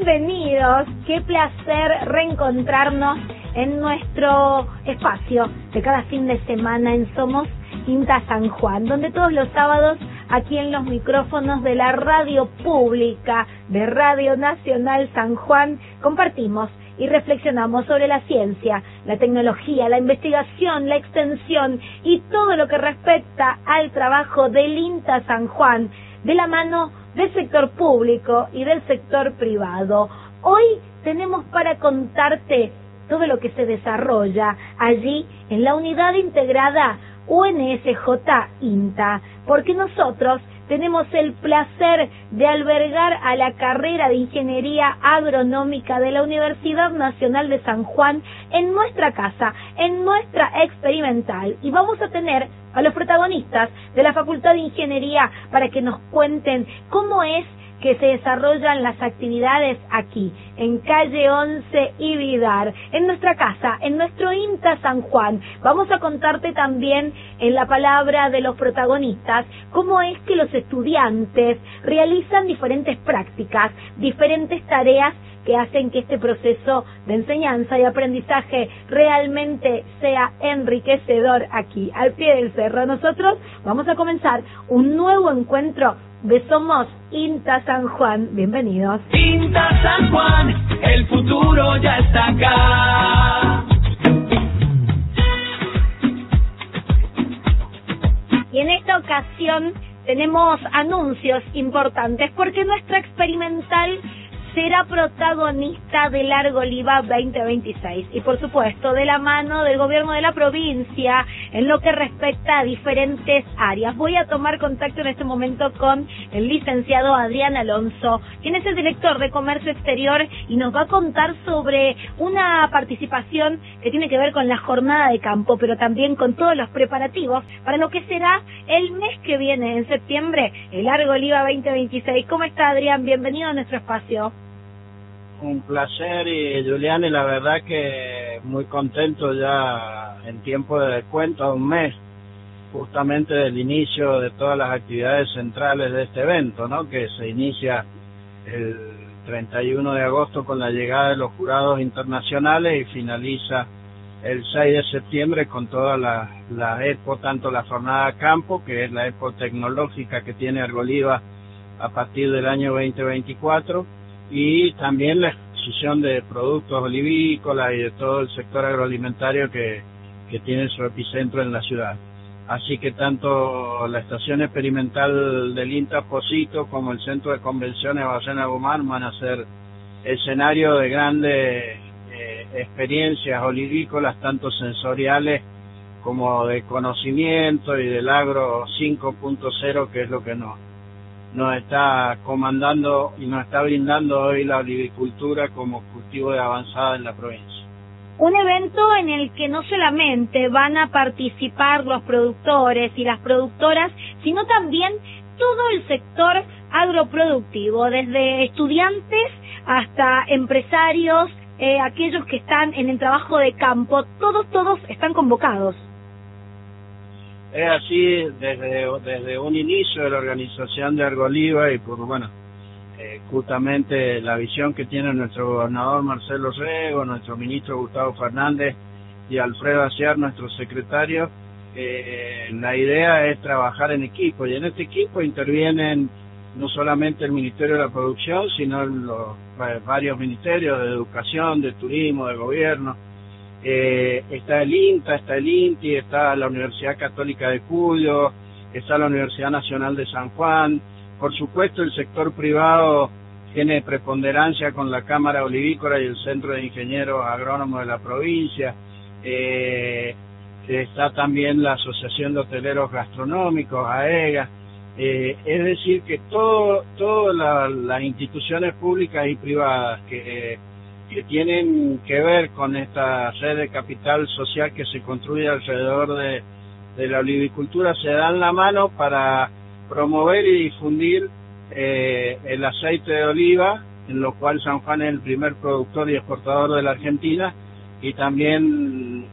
bienvenidos. Qué placer reencontrarnos en nuestro espacio de cada fin de semana en Somos INTA San Juan, donde todos los sábados aquí en los micrófonos de la radio pública de Radio Nacional San Juan compartimos y reflexionamos sobre la ciencia, la tecnología, la investigación, la extensión y todo lo que respecta al trabajo del INTA San Juan, de la mano del sector público y del sector privado. Hoy tenemos para contarte todo lo que se desarrolla allí en la unidad integrada UNSJ INTA, porque nosotros tenemos el placer de albergar a la carrera de Ingeniería Agronómica de la Universidad Nacional de San Juan en nuestra casa, en nuestra experimental, y vamos a tener a los protagonistas de la Facultad de Ingeniería para que nos cuenten cómo es que se desarrollan las actividades aquí, en calle 11 y Vidar, en nuestra casa, en nuestro INTA San Juan. Vamos a contarte también, en la palabra de los protagonistas, cómo es que los estudiantes realizan diferentes prácticas, diferentes tareas que hacen que este proceso de enseñanza y aprendizaje realmente sea enriquecedor aquí, al pie del cerro. Nosotros vamos a comenzar un nuevo encuentro de Somos INTA San Juan. Bienvenidos. INTA San Juan, el futuro ya está acá. Y en esta ocasión tenemos anuncios importantes porque nuestra experimental será protagonista del ArgOliva 2026 y por supuesto de la mano del gobierno de la provincia en lo que respecta a diferentes áreas. Voy a tomar contacto en este momento con el licenciado Adrián Alonso, quien es el director de Comercio Exterior y nos va a contar sobre una participación que tiene que ver con la jornada de campo, pero también con todos los preparativos para lo que será el mes que viene, en septiembre, el ArgOliva 2026. ¿Cómo está, Adrián? Bienvenido a nuestro espacio. Un placer, y Julián, y la verdad que muy contento ya en tiempo de descuento, a un mes justamente del inicio de todas las actividades centrales de este evento, ¿no? Que se inicia el 31 de agosto con la llegada de los jurados internacionales y finaliza el 6 de septiembre con toda la expo, tanto la jornada de campo, que es la expo tecnológica que tiene ArgOliva a partir del año 2024, y también la exposición de productos olivícolas y de todo el sector agroalimentario que tiene su epicentro en la ciudad. Así que tanto la estación experimental del INTA Pocito como el centro de convenciones Ballena Guzmán van a ser escenario de grandes experiencias olivícolas, tanto sensoriales como de conocimiento y del agro 5.0, que es lo que nos está comandando y nos está brindando hoy la olivicultura como cultivo de avanzada en la provincia. Un evento en el que no solamente van a participar los productores y las productoras, sino también todo el sector agroproductivo, desde estudiantes hasta empresarios, aquellos que están en el trabajo de campo, todos están convocados. Es así desde un inicio de la organización de ArgOliva y por justamente la visión que tiene nuestro gobernador Marcelo Rego, nuestro ministro Gustavo Fernández y Alfredo Aciar, nuestro secretario. La idea es trabajar en equipo, y en este equipo intervienen no solamente el Ministerio de la Producción, sino los varios ministerios de Educación, de Turismo, de Gobierno. Está el INTA, está el INTI, está la Universidad Católica de Cuyo, está la Universidad Nacional de San Juan. Por supuesto, el sector privado tiene preponderancia con la Cámara Olivícola y el Centro de Ingenieros Agrónomos de la provincia. Está también la Asociación de Hoteleros Gastronómicos, AEGA. Es decir, que todas las instituciones públicas y privadas que tienen que ver con esta red de capital social que se construye alrededor de la olivicultura se dan la mano para promover y difundir el aceite de oliva, en lo cual San Juan es el primer productor y exportador de la Argentina, y también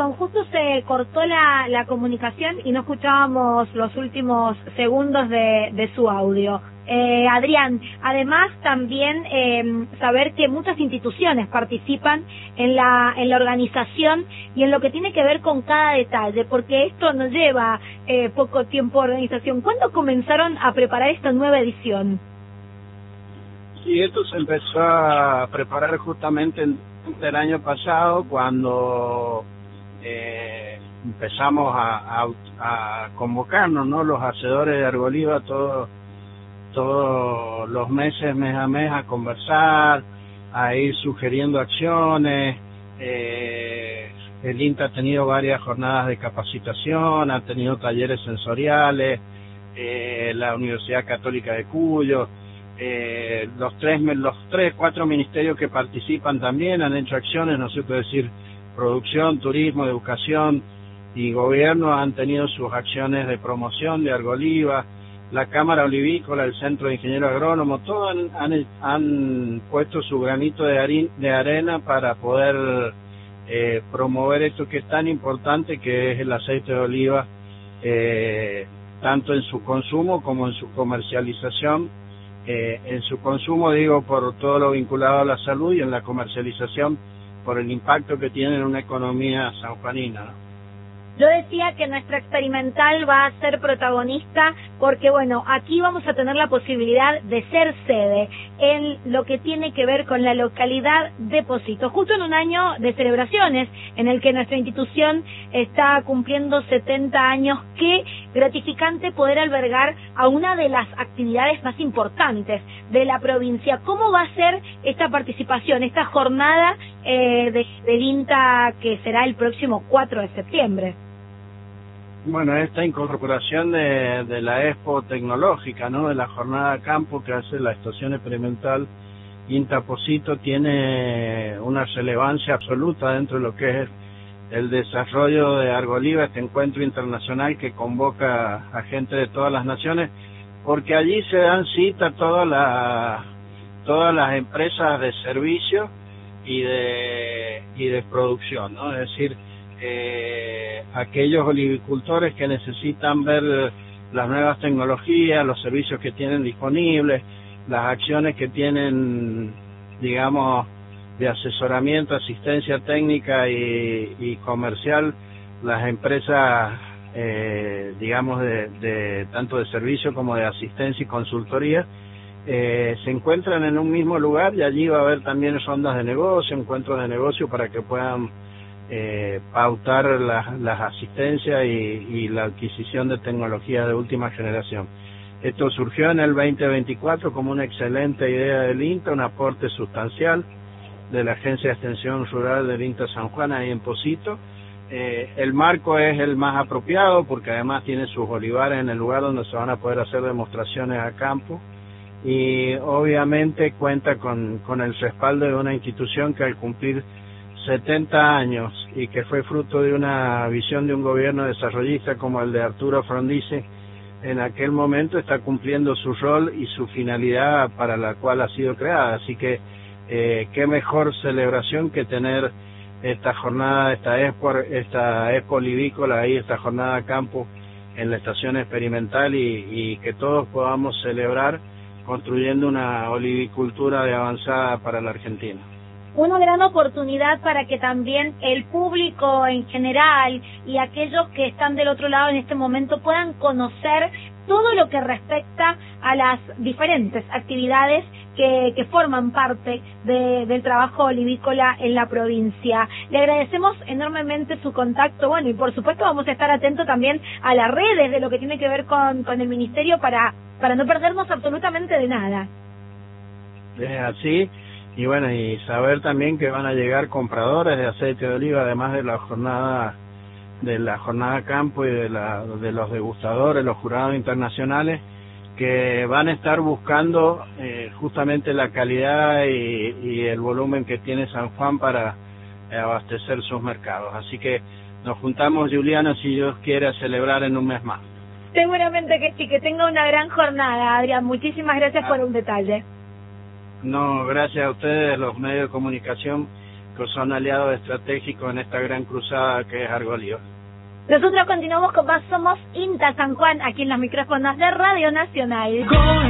Perdón, justo se cortó la comunicación y no escuchábamos los últimos segundos de su audio. Adrián, además también saber que muchas instituciones participan en la organización y en lo que tiene que ver con cada detalle, porque esto nos lleva poco tiempo de organización. ¿Cuándo comenzaron a preparar esta nueva edición? Sí, esto se empezó a preparar justamente el año pasado, cuando empezamos a convocarnos, ¿no? Los hacedores de Argoliva, todos los meses, mes a mes, a conversar, a ir sugiriendo acciones. El INTA ha tenido varias jornadas de capacitación, ha tenido talleres sensoriales, la Universidad Católica de Cuyo, los 4 ministerios que participan también han hecho acciones, no sé qué decir, producción, turismo, educación y gobierno han tenido sus acciones de promoción de Argoliva. La Cámara Olivícola, el Centro de Ingenieros Agrónomos, todos han puesto su granito de arena para poder promover esto que es tan importante, que es el aceite de oliva, tanto en su consumo como en su comercialización. En su consumo, digo, por todo lo vinculado a la salud, y en la comercialización por el impacto que tiene en una economía sanjuanina, ¿no? Yo decía que nuestra experimental va a ser protagonista porque, bueno, aquí vamos a tener la posibilidad de ser sede en lo que tiene que ver con la localidad de Pocito, justo en un año de celebraciones en el que nuestra institución está cumpliendo 70 años. Qué gratificante poder albergar a una de las actividades más importantes de la provincia. ¿Cómo va a ser esta participación, esta jornada del INTA, que será el próximo 4 de septiembre? Bueno, esta incorporación de la Expo Tecnológica, ¿no? De la jornada campo que hace la Estación Experimental INTA Pocito, tiene una relevancia absoluta dentro de lo que es el desarrollo de Argoliva, este encuentro internacional que convoca a gente de todas las naciones, porque allí se dan cita todas las empresas de servicio y de producción, ¿no? Es decir, aquellos olivicultores que necesitan ver las nuevas tecnologías, los servicios que tienen disponibles, las acciones que tienen, digamos, de asesoramiento, asistencia técnica y comercial, las empresas, digamos, de tanto de servicio como de asistencia y consultoría, se encuentran en un mismo lugar, y allí va a haber también rondas de negocio, encuentros de negocio para que puedan pautar las asistencias y la adquisición de tecnología de última generación. Esto surgió en el 2024 como una excelente idea del INTA, un aporte sustancial de la Agencia de Extensión Rural del INTA San Juan, ahí en Pocito. El marco es el más apropiado porque además tiene sus olivares en el lugar donde se van a poder hacer demostraciones a campo, y obviamente cuenta con el respaldo de una institución que al cumplir 70 años y que fue fruto de una visión de un gobierno desarrollista como el de Arturo Frondizi, en aquel momento está cumpliendo su rol y su finalidad para la cual ha sido creada. Así que qué mejor celebración que tener esta jornada, esta expo olivícola ahí, esta jornada campo en la Estación Experimental, y que todos podamos celebrar construyendo una olivicultura de avanzada para la Argentina. Una gran oportunidad para que también el público en general y aquellos que están del otro lado en este momento puedan conocer todo lo que respecta a las diferentes actividades que forman parte del trabajo olivícola en la provincia. Le agradecemos enormemente su contacto, bueno, y por supuesto vamos a estar atentos también a las redes de lo que tiene que ver con el ministerio para no perdernos absolutamente de nada. Es así. Y bueno, y saber también que van a llegar compradores de aceite de oliva, además de la jornada campo y de los degustadores, los jurados internacionales, que van a estar buscando justamente la calidad y el volumen que tiene San Juan para abastecer sus mercados. Así que nos juntamos, Juliana, si Dios quiere, a celebrar en un mes más. Seguramente que sí, que tenga una gran jornada, Adrián. Muchísimas gracias por un detalle. No, gracias a ustedes, los medios de comunicación, estratégicos, son aliados estratégicos en esta gran cruzada que es Argolio. Nosotros continuamos con más Somos INTA San Juan, aquí en los micrófonos de Radio Nacional.